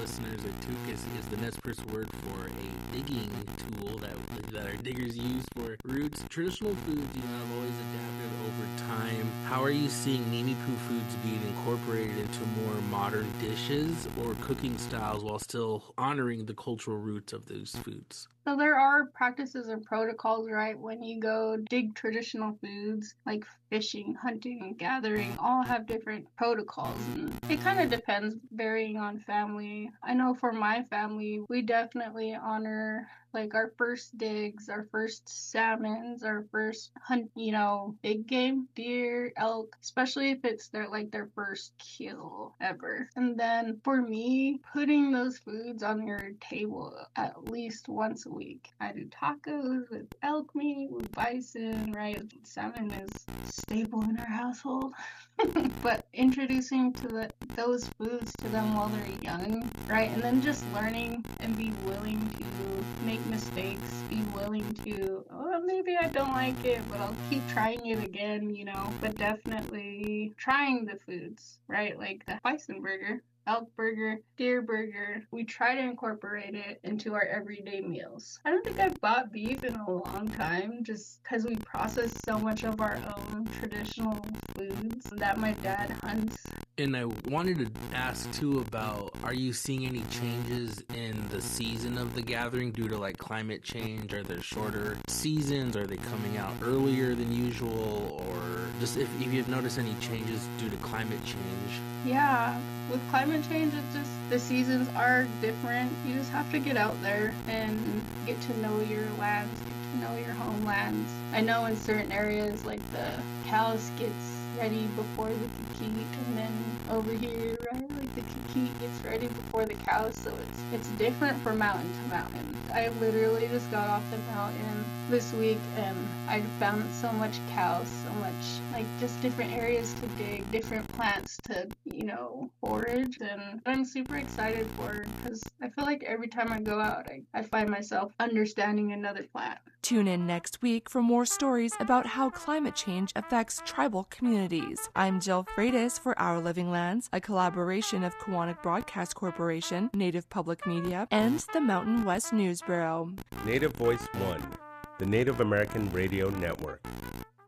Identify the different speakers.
Speaker 1: listeners, a took is the Nez Perce word for a digging tool that our diggers use for roots. Traditional foods, have always adapted over time. How are you seeing Nimi Poo foods being incorporated into more modern dishes or cooking styles while still honoring the cultural roots of those foods?
Speaker 2: So there are practices and protocols, right? When you go dig traditional foods like fishing, hunting, and gathering, all have different protocols. And it kind of depends, varying on family. I know for my family, we definitely honor like our first digs, our first salmons, our first hunt, big game, deer, elk, especially if it's their first kill ever. And then for me, putting those foods on your table at least once a week. I do tacos with elk meat, with bison, right? Salmon is staple in our household. But introducing those foods to them while they're young, right? And then just learning and be willing to make mistakes, be willing to, maybe I don't like it, but I'll keep trying it again, but definitely trying the foods, right? Like the bison burger, elk burger, deer burger. We try to incorporate it into our everyday meals. I don't think I've bought beef in a long time just because we process so much of our own traditional foods that my dad hunts.
Speaker 1: And I wanted to ask too about, are you seeing any changes in the season of the gathering due to like climate change? Are there shorter seasons? Are they coming out earlier than usual? Or just if you've noticed any changes due to climate change?
Speaker 2: Yeah, with climate change, it's just the seasons are different. You just have to get out there and get to know your lands, get to know your homelands. I know in certain areas, like the cows gets ready before the kikit, and then over here, right, like the kikit gets ready before the cows, so it's different from mountain to mountain. I literally just got off the mountain this week and I found so much cows, so much like just different areas to dig, different plants to, forage, and I'm super excited for it because I feel like every time I go out, I find myself understanding another plant.
Speaker 3: Tune in next week for more stories about how climate change affects tribal communities. I'm Jill Freitas for Our Living Lands, a collaboration of Koahnic Broadcast Corporation, Native Public Media, and the Mountain West News Bureau.
Speaker 4: Native Voice One, the Native American Radio Network.